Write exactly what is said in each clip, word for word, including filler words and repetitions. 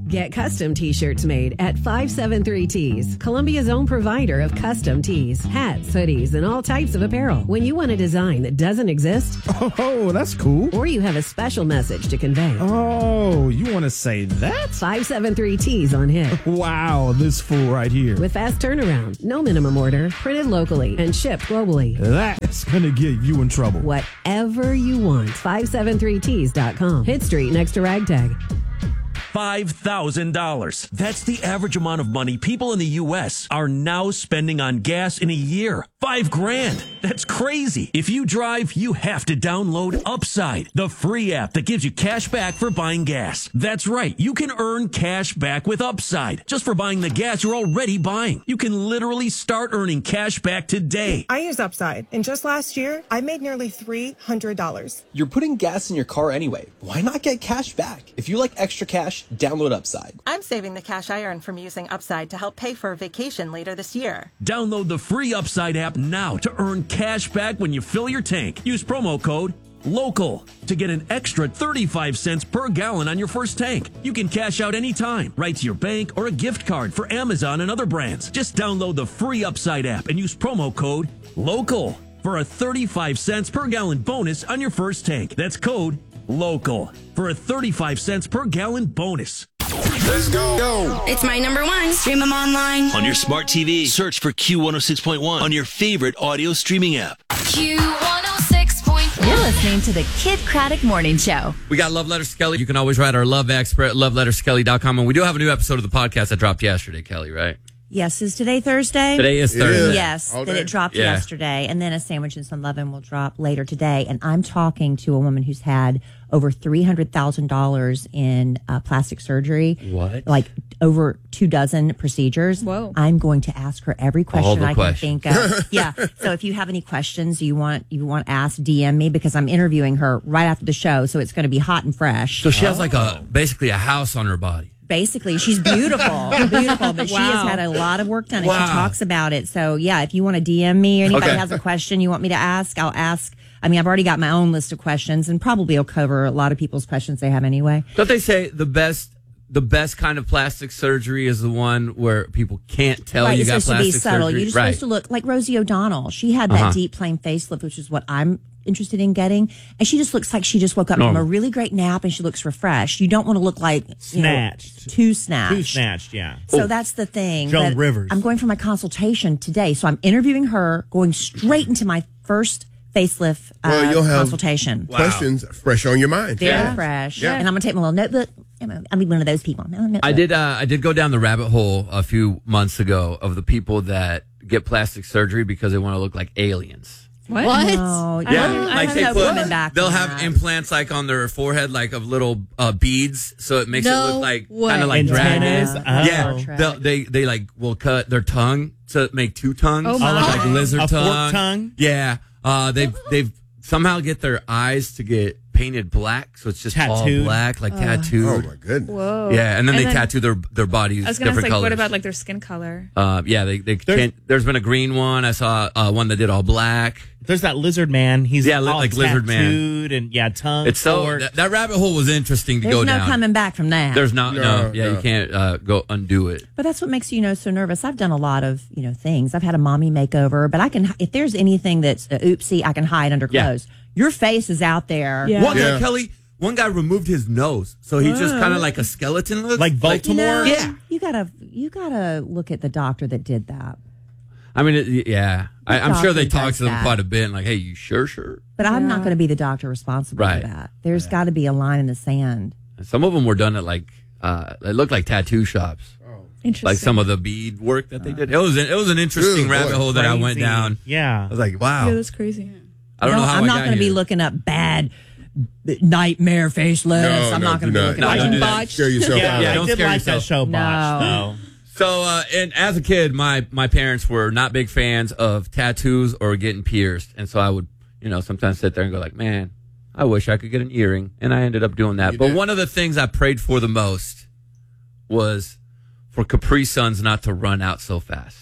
Get custom t-shirts made at five seven three Tees, Columbia's own provider of custom tees, hats, hoodies, and all types of apparel. When you want a design that doesn't exist, oh, that's cool. Or you have a special message to convey. Oh, you want to say that? five seven three Tees on Hit. Wow, this fool right here. With fast turnaround, no minimum order, printed locally, and shipped globally. That's going to get you in trouble. Whatever you want, five seven three tees dot com. Hit Street next to Ragtag. five thousand dollars. That's the average amount of money people in the U S are now spending on gas in a year. Five grand. That's crazy. If you drive, you have to download Upside, the free app that gives you cash back for buying gas. That's right. You can earn cash back with Upside just for buying the gas you're already buying. You can literally start earning cash back today. I use Upside, and just last year, I made nearly three hundred dollars. You're putting gas in your car anyway. Why not get cash back? If you like extra cash, download Upside. I'm saving the cash I earn from using Upside to help pay for a vacation later this year. Download the free Upside app now to earn cash back when you fill your tank. Use promo code LOCAL to get an extra thirty-five cents per gallon on your first tank. You can cash out anytime, right to your bank or a gift card for Amazon and other brands. Just download the free Upside app and use promo code LOCAL for a thirty-five cents per gallon bonus on your first tank. That's code LOCAL for a thirty-five cents per gallon bonus. Let's go. Go. It's my number one. Stream them online. On your smart T V, search for Q one oh six point one on your favorite audio streaming app. Q one oh six point one. You're listening to the Kid Craddock Morning Show. We got Love Letters Kelly. You can always write our love expert at love letters kelly dot com. And we do have a new episode of the podcast that dropped yesterday, Kelly, right? Yes, is today Thursday? Today is Thursday. Yes, that it dropped yeah. yesterday. And then A Sandwich and Some Lovin' will drop later today. And I'm talking to a woman who's had over three hundred thousand dollars in uh, plastic surgery. What? Like over two dozen procedures. Whoa. I'm going to ask her every All question the I questions. can think of. Yeah. So if you have any questions you want you want asked, D M me because I'm interviewing her right after the show. So it's going to be hot and fresh. So she has like a basically a house on her body. Basically, she's beautiful, beautiful, but she Wow. has had a lot of work done, and Wow. she talks about it. So, yeah, if you want to D M me or anybody Okay. has a question you want me to ask, I'll ask. I mean, I've already got my own list of questions, and probably will cover a lot of people's questions they have anyway. Don't they say the best the best kind of plastic surgery is the one where people can't tell right, you it's got supposed to be plastic subtle. surgery? You're just right. supposed to look like Rosie O'Donnell. She had that Uh-huh. deep, plain facelift, which is what I'm interested in getting. And she just looks like she just woke up Normal. from a really great nap, and she looks refreshed. You don't want to look like you Snatched. know, too snatched. Too snatched, yeah. So that's the thing. Joan that Rivers. I'm going for my consultation today. So I'm interviewing her, going straight into my first facelift uh, Well, you'll have consultation. questions fresh on your mind. Very Yeah. fresh. Yeah. And I'm going to take my little notebook. I'll be one of those people. I did uh, I did go down the rabbit hole a few months ago of the people that get plastic surgery because they want to look like aliens. What? No, Yeah, I, like I they have put, coming back they'll from have that. implants like on their forehead, like of little uh, beads, so it makes it No look like way. kind of like Antennas? dragons. Oh. Yeah, Star they'll, Trek. they they like will cut their tongue to make two tongues, Oh, my. like lizard A forked tongue. tongue? Yeah, uh, they've they've somehow get their eyes to get painted black, so it's just all Tattooed? black, like Oh tattooed. my goodness. Whoa. Yeah, and then And they then- tattoo their their bodies I was gonna different say, colors. what about like their skin color? Uh, yeah, they they There's- can't. There's been a green one. I saw uh, one that did all black. There's that lizard man. He's Yeah, li- all like lizard man. tattooed and yeah, tongue. It's so forked. that, that rabbit hole was interesting to There's go no down. coming back from that. There's not no, No, yeah, no. you can't uh, go undo it. But that's what makes you know so nervous. I've done a lot of you know things. I've had a mommy makeover, but I can if there's anything that's uh, oopsie, I can hide under Yeah. clothes. Your face is out there. Yeah. One Yeah. guy, Kelly, one guy removed his nose, so he's just kind of like a skeleton look. Like You Baltimore? know, Yeah. you gotta you gotta look at the doctor that did that. I mean, it, yeah, I, I'm sure they doctor talk does to them that? quite a bit. Like, hey, you sure, sure? But I'm Yeah. not going to be the doctor responsible Right. for that. There's got to be a line in the sand. And some of them were done at like, uh, they look like tattoo shops. Interesting. Like some of the bead work that they did. It was an, it was an interesting Ooh, rabbit boy. hole that I went Crazy. down. Yeah. I was like, wow. Yeah, that's crazy. I don't know, how I'm I not got going to be here. looking up bad b- nightmare facelifts. No, I'm no, not going do to be not. looking No, at don't do that. Botched. Scare yourself Yeah, out. Yeah, I don't did scare like yourself. that show Botched, No. though. So, uh, and as a kid, my, my parents were not big fans of tattoos or getting pierced. And so I would, you know, sometimes sit there and go like, man, I wish I could get an earring. And I ended up doing that. You But did? one of the things I prayed for the most was for Capri Suns not to run out so fast.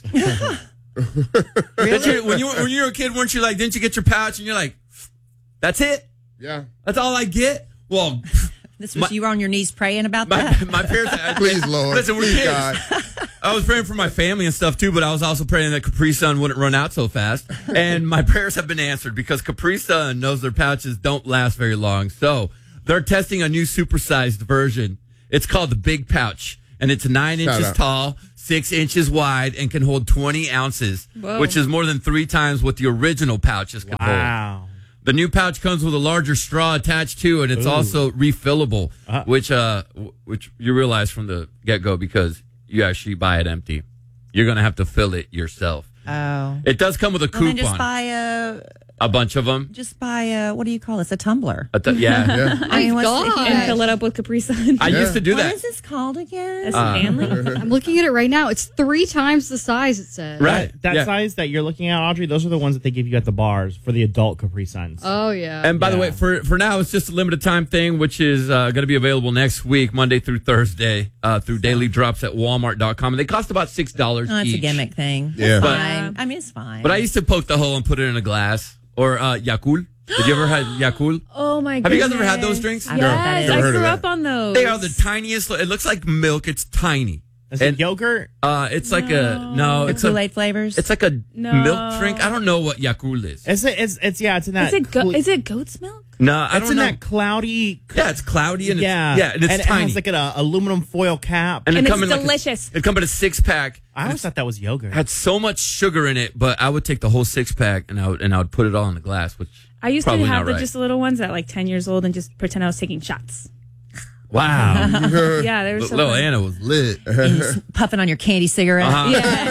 Didn't you- when, you, were- when you were a kid, weren't you like, didn't you get your pouch and you're like, that's it? Yeah. That's all I get? Well, This was My- you were on your knees praying about My, that? my parents, I- Please, Lord. Listen, we're Please, kids. God. I was praying for my family and stuff too, but I was also praying that Capri Sun wouldn't run out so fast. And my prayers have been answered because Capri Sun knows their pouches don't last very long. So they're testing a new supersized version. It's called the Big Pouch, and it's nine Shout inches out. tall, six inches wide, and can hold twenty ounces, Whoa. which is more than three times what the original pouches could hold. Wow. The new pouch comes with a larger straw attached to it. It's Ooh. also refillable, Uh-huh. which uh, w- which you realize from the get go because you actually buy it empty. You're gonna have to fill it yourself. Oh. It does come with a Well, then coupon, just buy a, a bunch of them. just buy a, what do you call this? A tumbler. A t- yeah, Yeah. I mean, what's the- And fill it up with Capri Sun. I used to do What that. is this called again? As Uh, a family. I'm looking at it right now. It's three times the size, it says. Right. That yeah. size that you're looking at, Audrey, those are the ones that they give you at the bars for the adult Capri Suns. Oh, yeah. And by the Yeah. way, for for now, it's just a limited time thing, which is uh, going to be available next week, Monday through Thursday, uh, through daily drops at walmart dot com. And they cost about six dollars Oh, it's each. a gimmick thing. Yeah. It's But- fine. I mean, it's fine. But I used to poke the hole and put it in a glass. Or uh, Yakult. Did you ever have Yakult? Oh my god. Have you guys ever had those drinks? I don't know what that Yes, is. I Never heard of grew that. up on those. They are the tiniest. It looks like milk. It's tiny. Is And- it yogurt? Uh, it's like a no. The It's a, Kool-Aid flavors. It's like a No. milk drink. I don't know what Yakult is. It's, a, it's, it's, yeah, it's in that. Is it go- cle- is it goat's milk? No, I it's don't in know. that cloudy. Yeah, it's cloudy and yeah. it's, yeah, and it's and tiny. It has like an uh, aluminum foil cap. And it it's come in like a- delicious. it come in a six pack. I always thought that was yogurt. Had so much sugar in it, but I would take the whole six pack and I would and I would put it all in the glass, which I used to probably have not the right. just little ones at like ten years old and just pretend I was taking shots. Wow, Yeah, they were so little fun. Anna was lit. And just puffing on your candy cigarette. Uh-huh.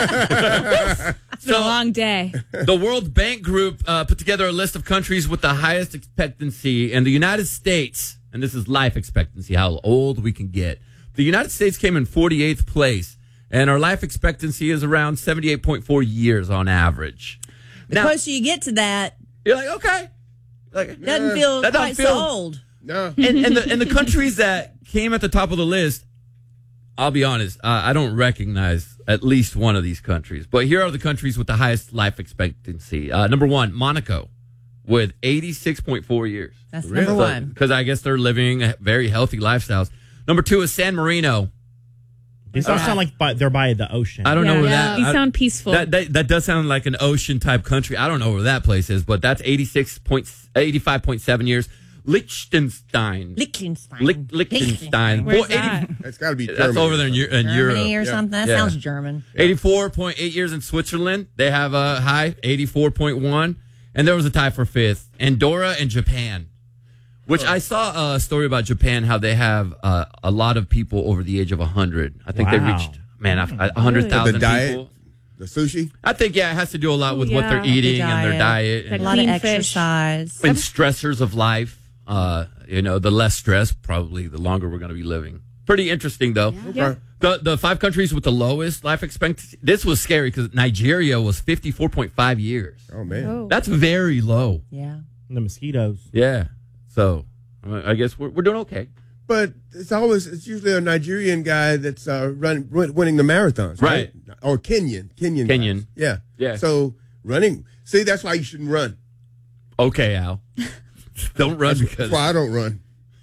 Yeah. It's been a long day. The World Bank Group uh, put together a list of countries with the highest expectancy, and the United States, and this is life expectancy, how old we can get. The United States came in forty-eighth place, and our life expectancy is around seventy-eight point four years on average. The Now, closer you get to that, you're like, okay. Like, doesn't feel that quite doesn't feel- so old. No. and, and, the, and the countries that came at the top of the list, I'll be honest, uh, I don't recognize at least one of these countries. But here are the countries with the highest life expectancy. Uh, number one, Monaco, with eighty-six point four years. That's number one. Because I guess they're living very healthy lifestyles. Number two is San Marino. These don't sound like by, they're by the ocean. I don't know where that. You I- sound peaceful. That, that that does sound like an ocean type country. I don't know where that place is, but that's eighty-six point eighty-five point seven years. Liechtenstein. Liechtenstein. Lich- Liechtenstein. Where's Four- eighty that? That's got to be That's Germany. over there in, Eu- in Europe. Germany or Yeah. something. That Yeah. sounds German. eighty-four point eight years in Switzerland. They have a high, eighty-four point one. And there was a tie for fifth. Andorra and Japan. Which I saw a story about Japan, how they have uh, a lot of people over the age of one hundred. I think they Wow. reached, man, a one hundred thousand The diet? people. The sushi? I think, yeah, it has to do a lot with what yeah. they're eating and their diet. A And, lot of Clean fish. exercise. and stressors of life. Uh, you know, the less stress, probably the longer we're going to be living. Pretty interesting, though. Yeah. The the five countries with the lowest life expectancy. This was scary because Nigeria was fifty-four point five years. Oh, man. Oh. That's very low. Yeah. The mosquitoes. Yeah. So uh, I guess we're we're doing okay. But it's always, it's usually a Nigerian guy that's uh, run, win- winning the marathons, right? Or Kenyan. Kenyan. Kenyan. guys. Yeah. Yeah. So running, see, that's why you shouldn't run. Okay, Al. Don't run because That's why I don't run.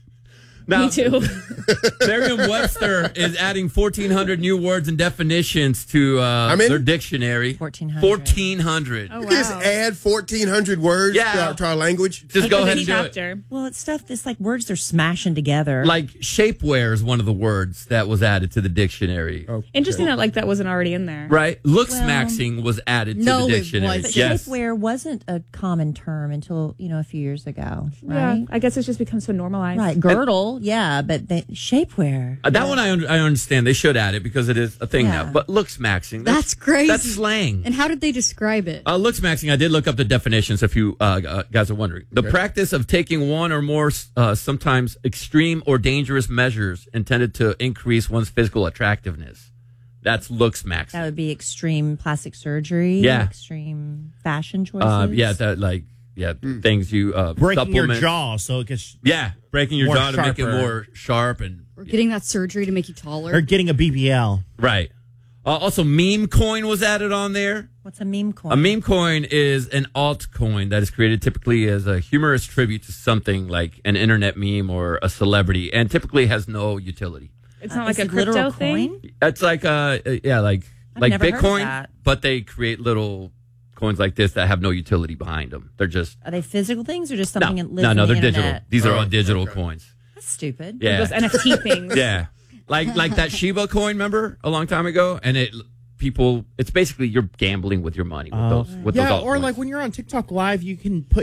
now, Me too. Merriam-Webster is adding fourteen hundred new words and definitions to uh, How many? their dictionary. fourteen hundred. fourteen hundred. Oh, You can just wow. add fourteen hundred words Yeah. to, our, to our language. Just go For ahead this and do it. chapter. Well, it's stuff that's like words they're smashing together. Like shapewear is one of the words that was added to the dictionary. Okay. Interesting that like that wasn't already in there. Right? Looks Well, maxing was added to no, the it dictionary. but Yes. shapewear wasn't a common term until, you know, a few years ago, Yeah, right? I guess it's just become so normalized. Right. Girdle, yeah, but the shapewear. Uh, that one I, un- I understand. They should add it because it is a thing Yeah. now. But looks maxing. That's crazy. That's slang. And how did they describe it? Uh, looks maxing. I did look up the definitions if you uh, uh, guys are wondering. The Okay. practice of taking one or more uh, sometimes extreme or dangerous measures intended to increase one's physical attractiveness. That's looks maxing. That would be extreme plastic surgery. Yeah. Extreme fashion choices. Uh, yeah, that like yeah things you uh, Breaking your supplements. jaw so it gets. Yeah, breaking your More jaw to make it sharper. more sharp and Or getting that surgery to make you taller? Or getting a B B L. right. Uh, also, meme coin was added on there. What's a meme coin? A meme coin is an altcoin that is created typically as a humorous tribute to something like an internet meme or a celebrity, and typically has no utility. It's not Uh, like is a it literal crypto coin? thing? It's like uh yeah, like I've like never heard of Bitcoin, that. but they create little coins like this that have no utility behind them. They're just Are they physical things or just something no, that lives no, in no. the They're digital. internet? These are Oh, all digital okay. coins. That's stupid. Yeah, Those N F T things. yeah, like like that Shiba coin. Remember a long time ago, and it people. It's basically you're gambling with your money with Uh, those with yeah, those or altcoins. like when you're on TikTok Live, you can put